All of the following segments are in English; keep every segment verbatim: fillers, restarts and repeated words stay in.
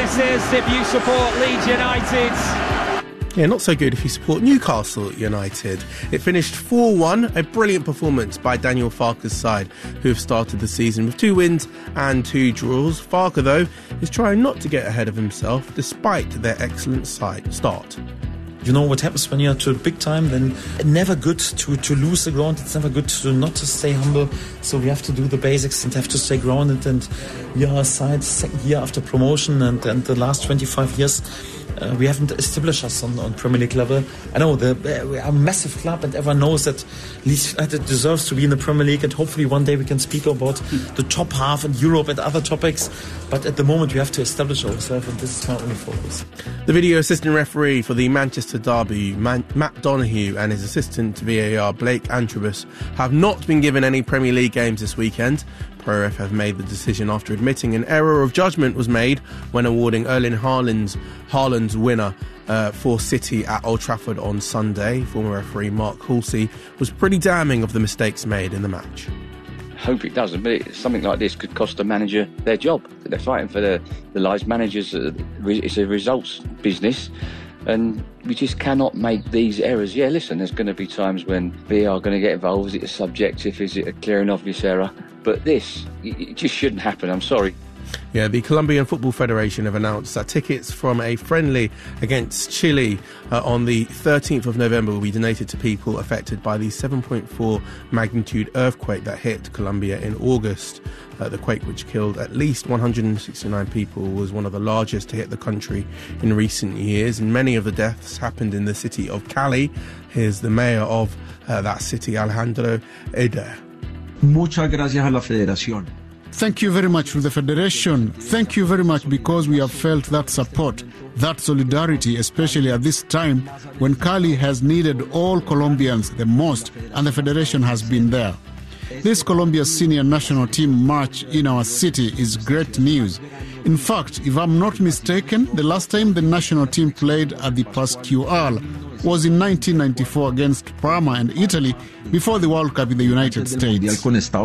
this is if you support Leeds United. Yeah, not so good if you support Newcastle United. It finished four one, a brilliant performance by Daniel Farke's side, who have started the season with two wins and two draws. Farke, though, is trying not to get ahead of himself despite their excellent side start. You know what happens when you're to big time, then never good to, to lose the ground. It's never good to not to stay humble. So we have to do the basics and have to stay grounded. And we are a side second year after promotion, and, and the last twenty-five years uh, we haven't established us on, on Premier League level. I know the, uh, we are a massive club, and everyone knows that Leeds United deserves to be in the Premier League, and hopefully one day we can speak about the top half in Europe and other topics. But at the moment we have to establish ourselves, and this is my only focus. The video assistant referee for the Manchester derby, Man- Matt Donoghue, and his assistant to V A R, Blake Antrobus, have not been given any Premier League games this weekend. ProRef have made the decision after admitting an error of judgment was made when awarding Erling Haaland's, Haaland's winner uh, for City at Old Trafford on Sunday. Former referee Mark Halsey was pretty damning of the mistakes made in the match. Hope it doesn't, but it, something like this could cost a manager their job. They're fighting for their, their lives. Managers, uh, it's a results business, and we just cannot make these errors. Yeah, listen, there's going to be times when V A R are going to get involved. Is it a subjective? Is it a clear and obvious error? But this, it just shouldn't happen. I'm sorry. Yeah, the Colombian Football Federation have announced that tickets from a friendly against Chile uh, on the thirteenth of November will be donated to people affected by the seven point four magnitude earthquake that hit Colombia in August. Uh, the quake, which killed at least one hundred sixty-nine people, was one of the largest to hit the country in recent years, and many of the deaths happened in the city of Cali. Here's the mayor of uh, that city, Alejandro Eder. Muchas gracias a la Federación. Thank you very much to the Federation. Thank you very much, because we have felt that support, that solidarity, especially at this time when Cali has needed all Colombians the most, and the Federation has been there. This Colombia's senior national team match in our city is great news. In fact, if I'm not mistaken, the last time the national team played at the Pascual was in nineteen ninety-four against Parma and Italy before the World Cup in the United States.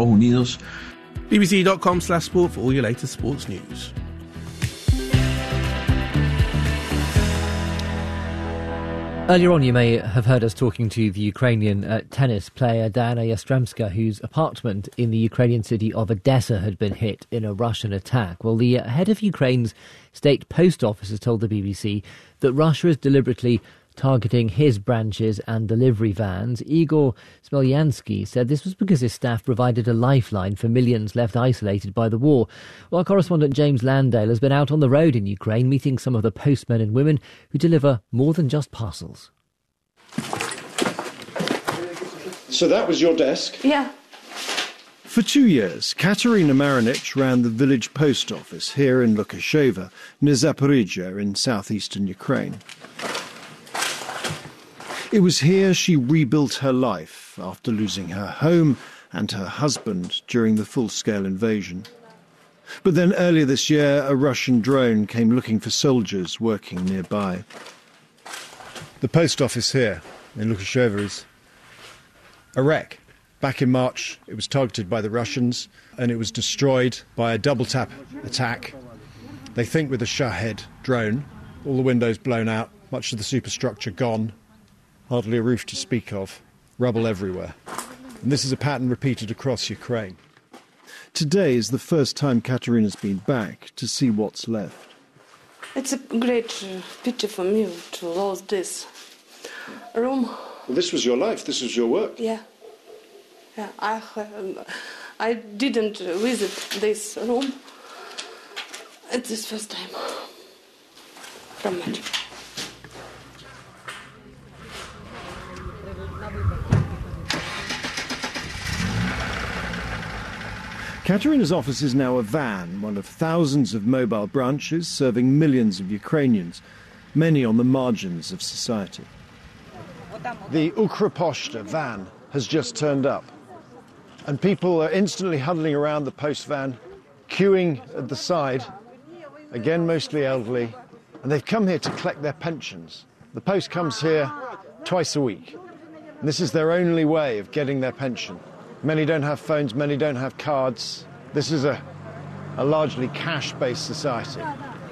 B B C dot com slash sport for all your latest sports news. Earlier on, you may have heard us talking to the Ukrainian uh, tennis player Diana Yastremska, whose apartment in the Ukrainian city of Odessa had been hit in a Russian attack. Well, the uh, head of Ukraine's state post office has told the B B C that Russia is deliberately targeting his branches and delivery vans. Igor Smolyansky said this was because his staff provided a lifeline for millions left isolated by the war. Well, correspondent James Landale has been out on the road in Ukraine, meeting some of the postmen and women who deliver more than just parcels. So that was your desk? Yeah. For two years, Katerina Marinich ran the village post office here in Lukasheva, near Zaporizhia in southeastern Ukraine. It was here she rebuilt her life after losing her home and her husband during the full-scale invasion. But then earlier this year, a Russian drone came looking for soldiers working nearby. The post office here in Lukasheva is a wreck. Back in March, it was targeted by the Russians and it was destroyed by a double-tap attack. They think with a Shahed drone, all the windows blown out, much of the superstructure gone. Hardly a roof to speak of, rubble everywhere. And this is a pattern repeated across Ukraine. Today is the first time Katerina's been back to see what's left. It's a great uh, pity for me to lose this room. Well, this was your life, this was your work. Yeah. Yeah, I, um, I didn't visit this room. It's this first time from it. Katerina's office is now a van, one of thousands of mobile branches serving millions of Ukrainians, many on the margins of society. The Ukroposhta van has just turned up, and people are instantly huddling around the post van, queuing at the side, again mostly elderly, and they've come here to collect their pensions. The post comes here twice a week, and this is their only way of getting their pension. Many don't have phones, many don't have cards. This is a, a largely cash-based society.